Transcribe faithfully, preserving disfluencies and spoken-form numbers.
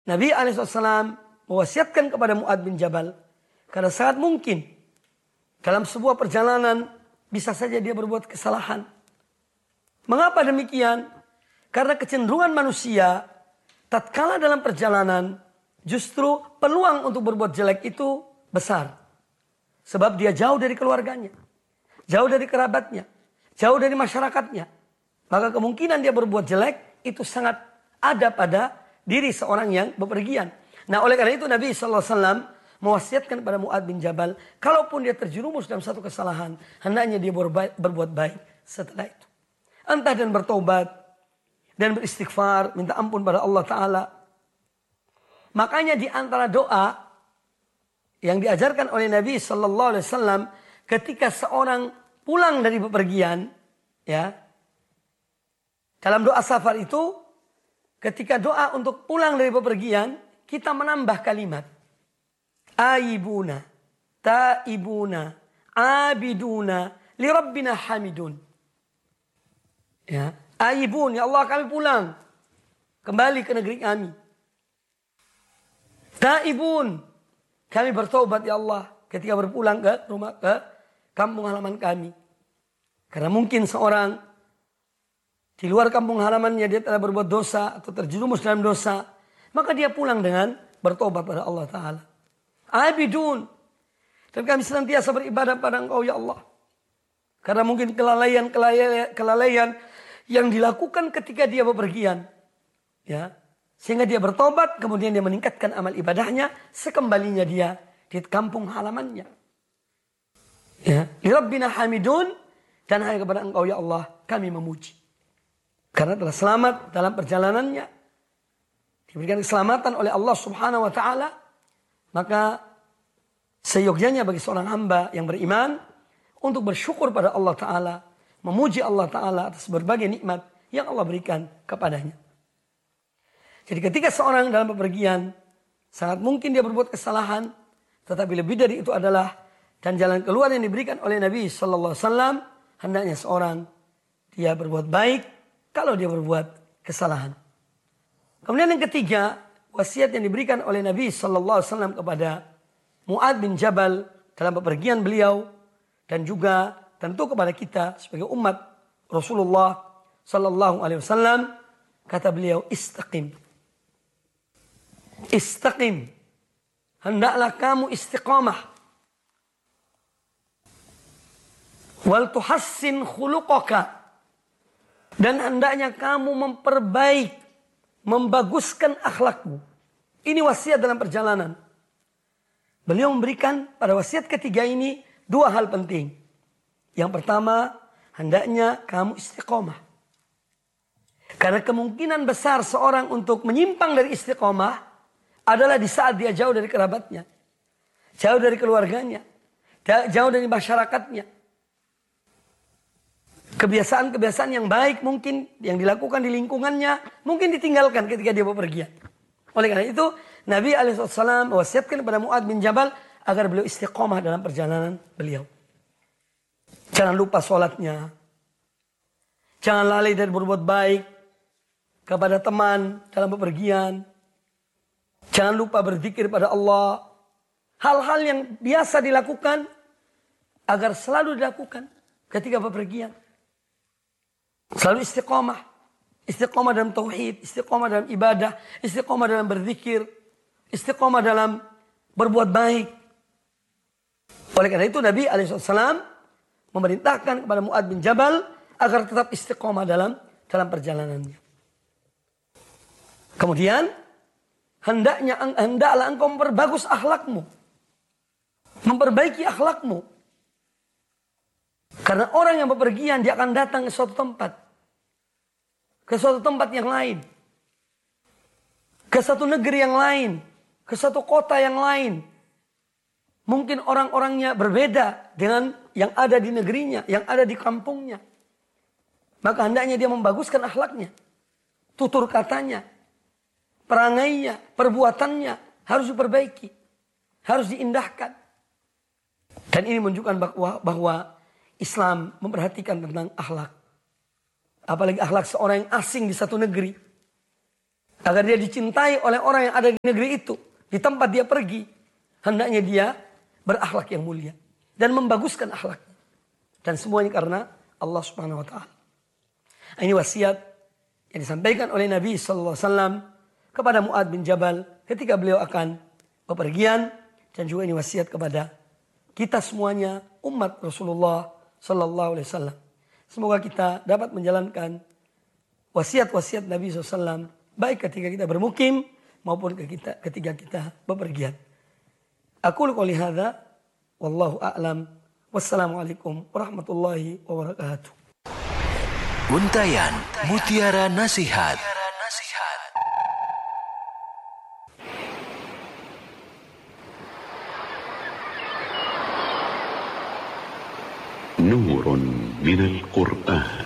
Nabi alaihi wasallam mewasiatkan kepada Mu'adz bin Jabal. Karena sangat mungkin dalam sebuah perjalanan bisa saja dia berbuat kesalahan. Mengapa demikian? Karena kecenderungan manusia tatkala dalam perjalanan justru peluang untuk berbuat jelek itu besar. Sebab dia jauh dari keluarganya, jauh dari kerabatnya, jauh dari masyarakatnya. Maka kemungkinan dia berbuat jelek itu sangat ada pada diri seorang yang bepergian. Nah, oleh karena itu Nabi shallallahu alaihi wasallam mewasiatkan kepada Mu'adz bin Jabal, kalaupun dia terjerumus dalam satu kesalahan, hendaknya dia berbaik, berbuat baik setelah itu. Entah dan bertobat dan beristighfar, minta ampun pada Allah Ta'ala. Makanya di antara doa yang diajarkan oleh Nabi Sallallahu Alaihi Wasallam ketika seorang pulang dari bepergian, ya, dalam doa safar itu, ketika doa untuk pulang dari bepergian, kita menambah kalimat aibuna, taibuna, abiduna, lirabbina hamidun. Ya, aibun, ya Allah kami pulang kembali ke negeri kami. Taibun, kami bertobat ya Allah ketika berpulang ke rumah, ke kampung halaman kami. Karena mungkin seorang di luar kampung halamannya dia telah berbuat dosa atau terjerumus dalam dosa, maka dia pulang dengan bertobat pada Allah Ta'ala. Abidun, dan kami senantiasa beribadah pada Engkau ya Allah. Karena mungkin kelalaian-kelalaian kelalaian yang dilakukan ketika dia bepergian, ya, sehingga dia bertobat, kemudian dia meningkatkan amal ibadahnya sekembalinya dia di kampung halamannya. Ya, lirabbina hamidun, dan hanya kepada Engkau ya Allah kami memuji. Karena telah selamat dalam perjalanannya, diberikan keselamatan oleh Allah Subhanahu wa Ta'ala, maka seyogyanya bagi seorang hamba yang beriman untuk bersyukur pada Allah Ta'ala, memuji Allah Ta'ala atas berbagai nikmat yang Allah berikan kepadanya. Jadi ketika seorang dalam bepergian, sangat mungkin dia berbuat kesalahan, tetapi lebih dari itu adalah, dan jalan keluar yang diberikan oleh Nabi Sallallahu Alaihi Wasallam, hendaknya seorang dia berbuat baik kalau dia berbuat kesalahan. Kemudian yang ketiga, wasiat yang diberikan oleh Nabi Sallallahu Alaihi Wasallam kepada Mu'adz bin Jabal dalam bepergian beliau, dan juga tentu kepada kita sebagai umat Rasulullah Sallallahu Alaihi Wasallam, kata beliau, istaqim. Istaqim. Hendaklah kamu istiqamah. Wal tuhassin khuluqaka. Dan hendaknya kamu memperbaik, membaguskan akhlakmu. Ini wasiat dalam perjalanan. Beliau memberikan pada wasiat ketiga ini dua hal penting. Yang pertama, hendaknya kamu istiqomah. Karena kemungkinan besar seorang untuk menyimpang dari istiqomah adalah di saat dia jauh dari kerabatnya, jauh dari keluarganya, jauh dari masyarakatnya. Kebiasaan-kebiasaan yang baik mungkin yang dilakukan di lingkungannya mungkin ditinggalkan ketika dia bepergian. Oleh karena itu, Nabi alaihi wasallam mewasiatkan kepada Mu'adz bin Jabal agar beliau istiqomah dalam perjalanan beliau. Jangan lupa sholatnya. Jangan lalai dari berbuat baik kepada teman dalam bepergian. Jangan lupa berzikir pada Allah. Hal-hal yang biasa dilakukan agar selalu dilakukan ketika bepergian. Selalu istiqomah. Istiqomah dalam tauhid, istiqomah dalam ibadah, istiqomah dalam berzikir, istiqomah dalam berbuat baik. Oleh karena itu Nabi alaihi wasallam memerintahkan kepada Mu'adz bin Jabal agar tetap istiqomah dalam dalam perjalanannya. Kemudian hendaknya hendaklah engkau memperbagus akhlakmu, memperbaiki akhlakmu. Karena orang yang bepergian dia akan datang ke suatu tempat, ke suatu tempat yang lain, ke satu negeri yang lain, ke satu kota yang lain. Mungkin orang-orangnya berbeda dengan yang ada di negerinya, yang ada di kampungnya. Maka hendaknya dia membaguskan akhlaknya, tutur katanya, perangainya, perbuatannya harus diperbaiki, harus diindahkan. Dan ini menunjukkan bahwa, bahwa Islam memperhatikan tentang akhlak. Apalagi akhlak seorang yang asing di satu negeri. Agar dia dicintai oleh orang yang ada di negeri itu. Di tempat dia pergi. Hendaknya dia berakhlak yang mulia. Dan membaguskan akhlaknya. Dan semuanya karena Allah subhanahu wa ta'ala. Ini wasiat yang disampaikan oleh Nabi sallallahu alaihi wasallam kepada Mu'adz bin Jabal ketika beliau akan bepergian. Dan juga ini wasiat kepada kita semuanya, umat Rasulullah sallallahu alaihi wasallam. Semoga kita dapat menjalankan wasiat-wasiat Nabi sallallahu alaihi wasallam baik ketika kita bermukim maupun ketika kita bepergian. Aku qouli hadza wallahu a'lam. Wassalamualaikum warahmatullahi wabarakatuh. Untayan Mutiara Nasihat. نور من القرآن.